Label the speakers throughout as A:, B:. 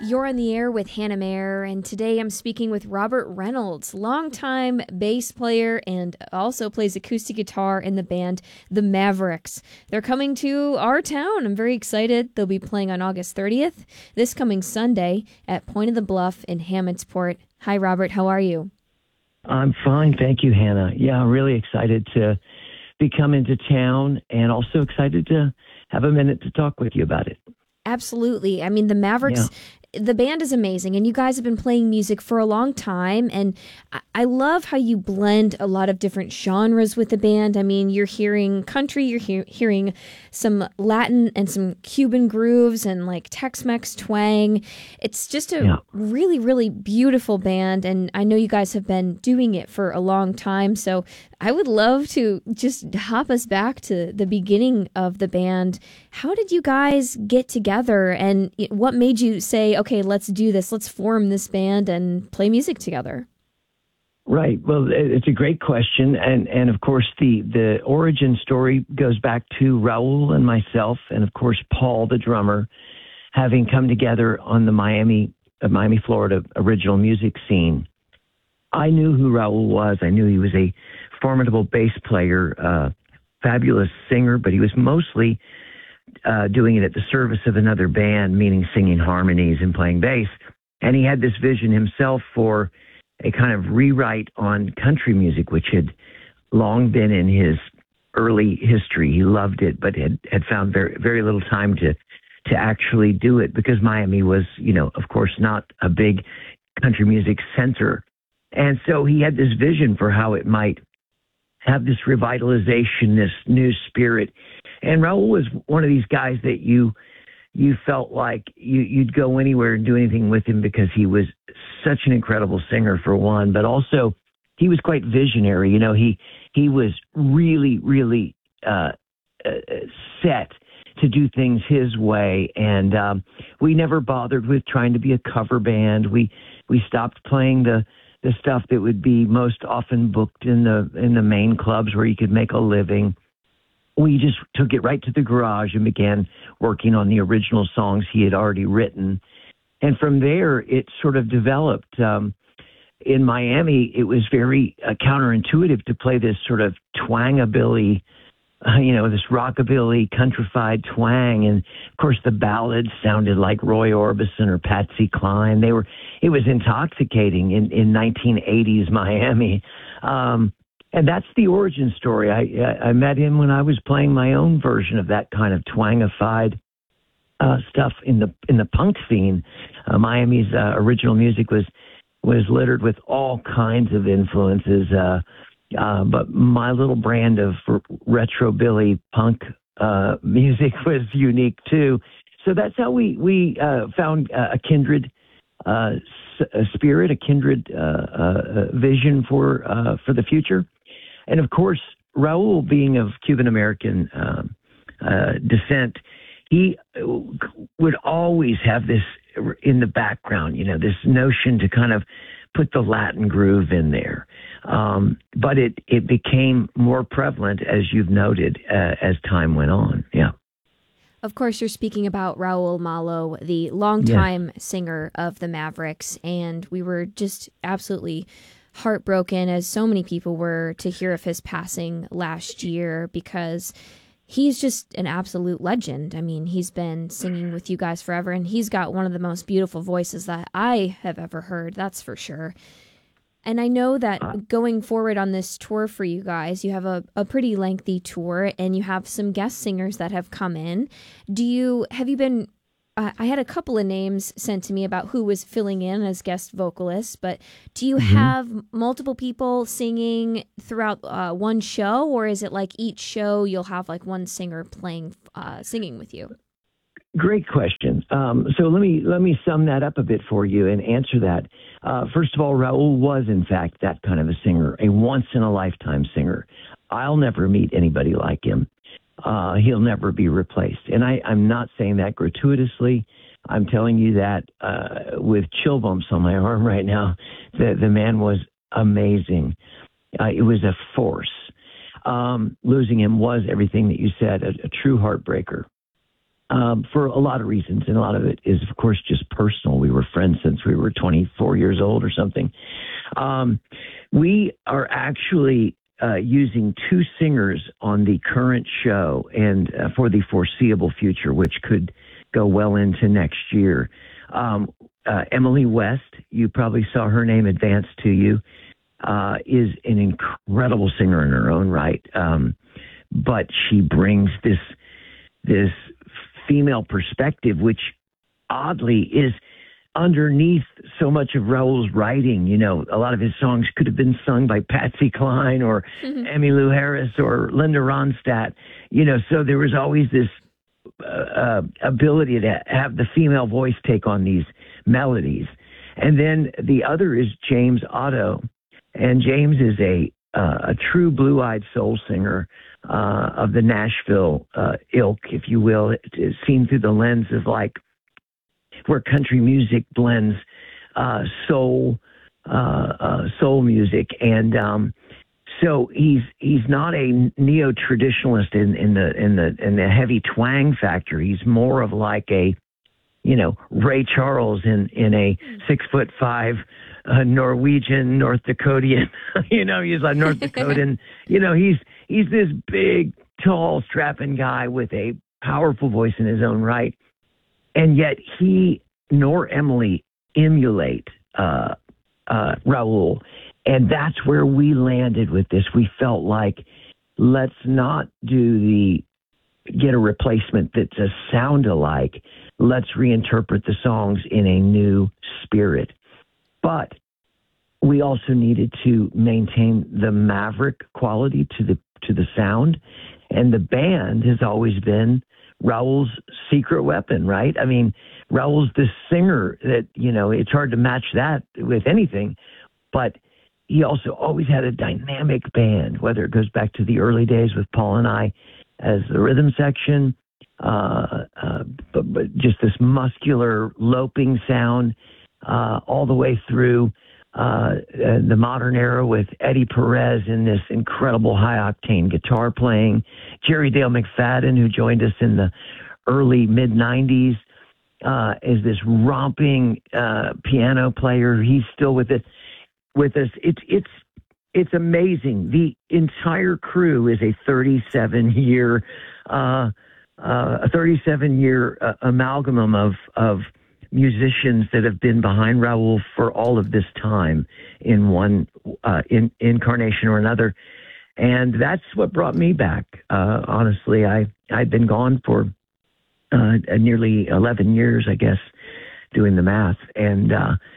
A: You're on the air with Hannah Mayer, and today I'm speaking with Robert Reynolds, longtime bass player and also plays acoustic guitar in the band The Mavericks. They're coming to our town. I'm very excited. They'll be playing on August 30th, this coming Sunday, at Point of the Bluff in Hammondsport. Hi, Robert. How are you?
B: I'm fine. Thank you, Hannah. Yeah, I'm really excited to be coming to town and also excited to have a minute to talk with you about it.
A: Absolutely. I mean, the Mavericks, the band is amazing, and you guys have been playing music for a long time, and I love how you blend a lot of different genres with the band. I mean, you're hearing country, you're hearing some Latin and some Cuban grooves and like Tex-Mex twang. It's just a really, really beautiful band, and I know you guys have been doing it for a long time, so I would love to just hop us back to the beginning of the band. How did you guys get together, and what made you say, okay, let's do this, let's form this band and play music together?
B: Right. Well, it's a great question. And of course, the origin story goes back to Raul and myself, and of course, Paul, the drummer, having come together on the Miami, Florida original music scene. I knew who Raul was. I knew he was a formidable bass player, fabulous singer, but he was mostly doing it at the service of another band, meaning singing harmonies and playing bass. And he had this vision himself for a kind of rewrite on country music, which had long been in his early history. He loved it, but had found very, very little time to actually do it because Miami was, of course, not a big country music center. And so he had this vision for how it might have this revitalization, this new spirit. And Raul was one of these guys that you felt like you'd go anywhere and do anything with him because he was such an incredible singer, for one, but also he was quite visionary. He was really, really set to do things his way. And we never bothered with trying to be a cover band. We stopped playing the stuff that would be most often booked in the main clubs where you could make a living. We just took it right to the garage and began working on the original songs he had already written. And from there, it sort of developed. In Miami, it was very counterintuitive to play this sort of twangabilly, this rockabilly, countrified twang. And, of course, the ballads sounded like Roy Orbison or Patsy Cline. It was intoxicating in 1980s Miami. And that's the origin story. I met him when I was playing my own version of that kind of twangified stuff in the punk scene. Miami's original music was littered with all kinds of influences, but my little brand of retro Billy punk music was unique too. So that's how we found a kindred spirit, a kindred vision for the future. And of course, Raul, being of Cuban-American descent, he would always have this in the background, this notion to kind of put the Latin groove in there. But it became more prevalent, as you've noted, as time went on. Yeah.
A: Of course, you're speaking about Raul Malo, the longtime singer of the Mavericks, and we were just absolutely heartbroken, as so many people were, to hear of his passing last year, because he's just an absolute legend. I mean, he's been singing with you guys forever, and he's got one of the most beautiful voices that I have ever heard, that's for sure. And I know that going forward on this tour for you guys, you have a pretty lengthy tour, and you have some guest singers that have come in. Have you been... I had a couple of names sent to me about who was filling in as guest vocalists, but do you have multiple people singing throughout one show, or is it like each show you'll have like one singer singing with you?
B: Great question. So let me sum that up a bit for you and answer that. First of all, Raul was in fact that kind of a singer, a once in a lifetime singer. I'll never meet anybody like him. He'll never be replaced. And I'm not saying that gratuitously. I'm telling you that with chill bumps on my arm right now. The man was amazing. It was a force. Losing him was everything that you said, a true heartbreaker. for a lot of reasons, and a lot of it is, of course, just personal. We were friends since we were 24 years old or something. We are actually using two singers on the current show and for the foreseeable future, which could go well into next year. Emily West, you probably saw her name advanced to you, is an incredible singer in her own right. But she brings this female perspective, which oddly is underneath so much of Raul's writing. You know, a lot of his songs could have been sung by Patsy Cline or Emmylou Harris or Linda Ronstadt. You know, so there was always this ability to have the female voice take on these melodies. And then the other is James Otto. And James is a true blue-eyed soul singer of the Nashville ilk, if you will. It's seen through the lens of like where country music blends soul music, and so he's not a neo-traditionalist in the heavy twang factor. He's more of like a, you know, Ray Charles in a 6'5" Norwegian, North Dakotian. You know, he's like North Dakotan. You know, he's this big, tall, strapping guy with a powerful voice in his own right. And yet he nor Emily emulate Raul. And that's where we landed with this. We felt like, let's not get a replacement that's a sound alike. Let's reinterpret the songs in a new spirit. But we also needed to maintain the maverick quality to the sound. And the band has always been Raul's secret weapon, right? I mean, Raul's this singer that, you know, it's hard to match that with anything, but he also always had a dynamic band, whether it goes back to the early days with Paul and I as the rhythm section, but just this muscular loping sound, all the way through the modern era with Eddie Perez in this incredible high-octane guitar playing. Jerry Dale McFadden, who joined us in the early mid-'90s, is this romping piano player. He's still with us. It's amazing. The entire crew is a 37-year amalgam of musicians that have been behind Raul for all of this time in one incarnation or another. And that's what brought me back. Honestly, I'd been gone for nearly 11 years, I guess, doing the math. And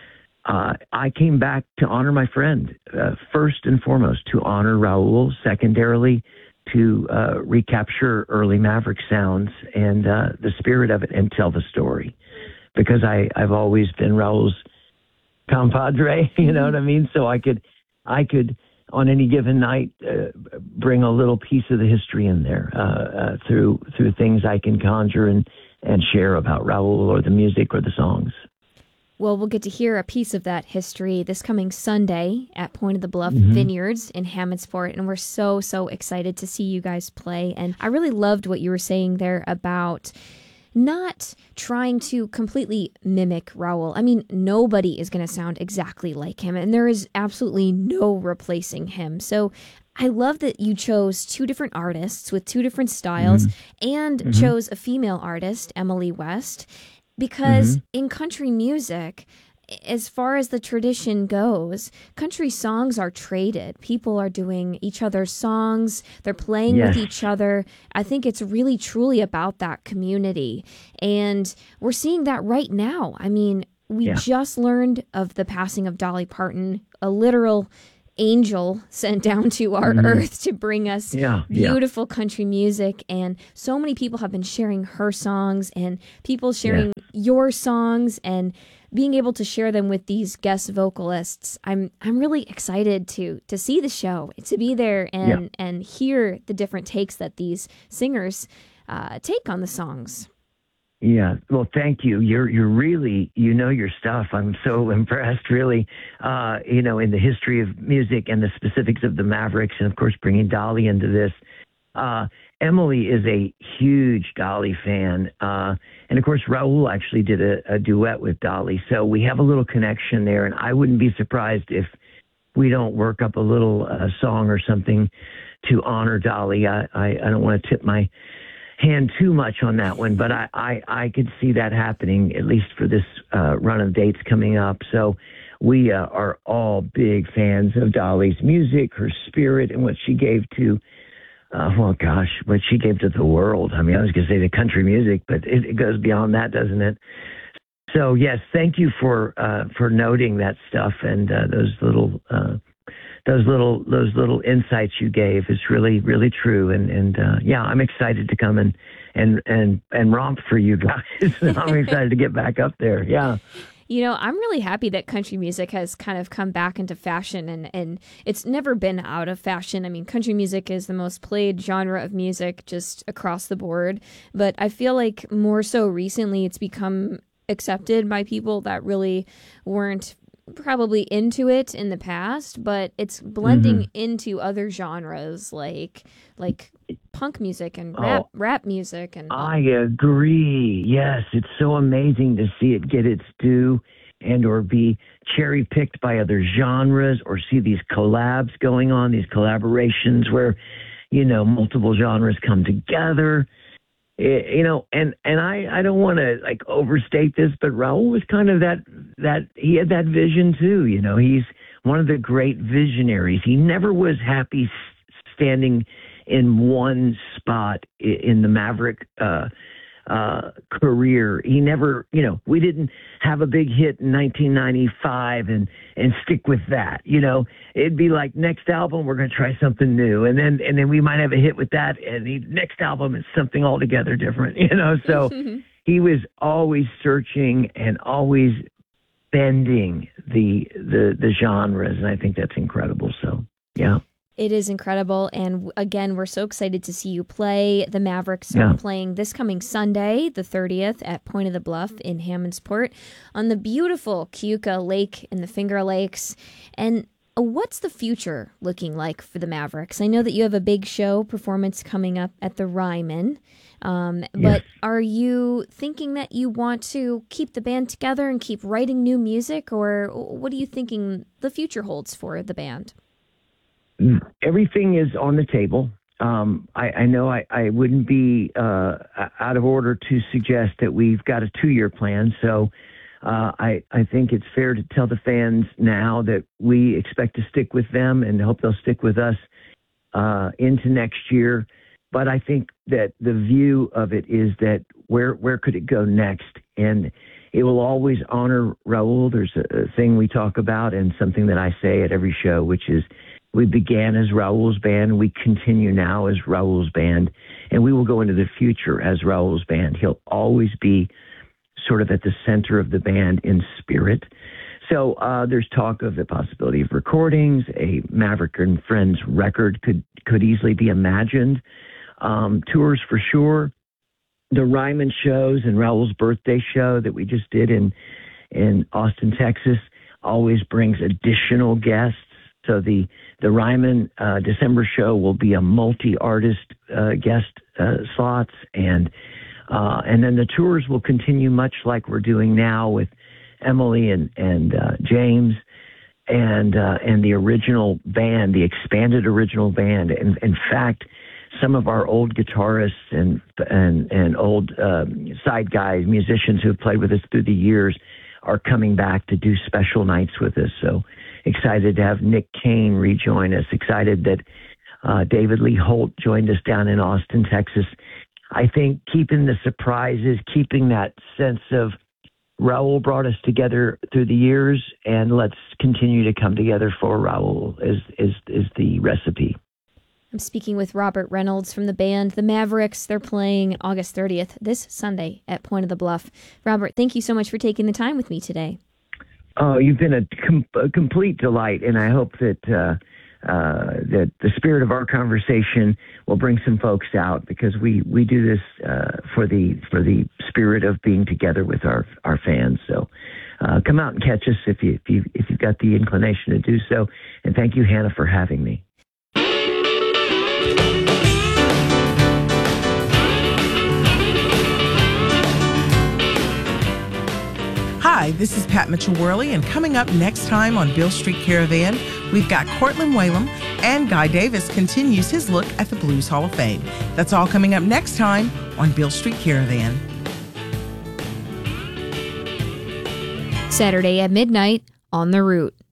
B: I came back to honor my friend, first and foremost, to honor Raul, secondarily, to recapture early Maverick sounds and the spirit of it and tell the story. Because I've always been Raul's compadre, you know what I mean? So I could on any given night bring a little piece of the history in there through things I can conjure and share about Raul or the music or the songs.
A: Well, we'll get to hear a piece of that history this coming Sunday at Point of the Bluff Vineyards in Hammondsport, and we're so excited to see you guys play. And I really loved what you were saying there about not trying to completely mimic Raul. I mean, nobody is going to sound exactly like him, and there is absolutely no replacing him. So I love that you chose two different artists with two different styles and chose a female artist, Emily West, because in country music, as far as the tradition goes, country songs are traded. People are doing each other's songs. They're playing with each other. I think it's really, truly about that community. And we're seeing that right now. I mean, we just learned of the passing of Dolly Parton, a literal angel sent down to our earth to bring us beautiful country music. And so many people have been sharing her songs and people sharing your songs and being able to share them with these guest vocalists. I'm really excited to see the show, to be there and hear the different takes that these singers take on the songs.
B: Yeah. Well, thank you. You're really, you know your stuff. I'm so impressed, really, in the history of music and the specifics of the Mavericks, and of course, bringing Dolly into this. Emily is a huge Dolly fan. And of course, Raul actually did a duet with Dolly. So we have a little connection there. And I wouldn't be surprised if we don't work up a little song or something to honor Dolly. I don't want to tip my hand too much on that one, but I could see that happening, at least for this run of dates coming up. So we are all big fans of Dolly's music, her spirit, and what she gave to, what she gave to the world. I mean, I was going to say the country music, but it goes beyond that, doesn't it? So yes, thank you for noting that stuff and those little insights you gave. It's really, really true. And yeah, I'm excited to come and romp for you guys. I'm excited to get back up there. Yeah.
A: You know, I'm really happy that country music has kind of come back into fashion, and it's never been out of fashion. I mean, country music is the most played genre of music just across the board. But I feel like more so recently it's become accepted by people that really weren't probably into it in the past, but it's blending into other genres like punk music and rap music. And
B: I agree. Yes, it's so amazing to see it get its due and or be cherry picked by other genres, or see these collabs going on, these collaborations where, you know, multiple genres come together. You know, and I don't want to like overstate this, but Raul was kind of that he had that vision too. You know, he's one of the great visionaries. He never was happy standing in one spot in the Maverick career. He never, you know, we didn't have a big hit in 1995 and stick with that. You know, it'd be like, next album we're going to try something new, and then we might have a hit with that, and the next album is something altogether different. You know, so he was always searching and always bending the genres, and I think that's incredible. So yeah.
A: It is incredible. And again, we're so excited to see you play. The Mavericks are playing this coming Sunday, the 30th, at Point of the Bluff in Hammondsport on the beautiful Keuka Lake in the Finger Lakes. And what's the future looking like for the Mavericks? I know that you have a big show performance coming up at the Ryman. But are you thinking that you want to keep the band together and keep writing new music? Or what are you thinking the future holds for the band?
B: Everything is on the table. I know I wouldn't be out of order to suggest that we've got a 2-year plan. So I think it's fair to tell the fans now that we expect to stick with them and hope they'll stick with us into next year. But I think that the view of it is that where could it go next? And it will always honor Raul. There's a thing we talk about and something that I say at every show, which is, we began as Raul's band. We continue now as Raul's band, and we will go into the future as Raul's band. He'll always be sort of at the center of the band in spirit. So there's talk of the possibility of recordings. A Maverick and Friends record could easily be imagined. Tours for sure. The Ryman shows and Raul's birthday show that we just did in Austin, Texas, always brings additional guests. So the Ryman December show will be a multi-artist guest slots, and then the tours will continue much like we're doing now with Emily and James and the original band, the expanded original band. And in fact, some of our old guitarists and old side guys, musicians who have played with us through the years, are coming back to do special nights with us. So excited to have Nick Kane rejoin us. Excited that David Lee Holt joined us down in Austin, Texas. I think keeping the surprises, keeping that sense of Raul brought us together through the years, and let's continue to come together for Raul is the recipe.
A: I'm speaking with Robert Reynolds from the band The Mavericks. They're playing August 30th, this Sunday at Point of the Bluff. Robert, thank you so much for taking the time with me today.
B: Oh, you've been a complete delight, and I hope that that the spirit of our conversation will bring some folks out, because we do this for the spirit of being together with our fans. So come out and catch us if you've got the inclination to do so. And thank you, Hannah, for having me.
C: Hi, this is Pat Mitchell-Worley, and coming up next time on Beale Street Caravan, we've got Cortland Whalum, and Guy Davis continues his look at the Blues Hall of Fame. That's all coming up next time on Beale Street Caravan.
A: Saturday at midnight on The Root.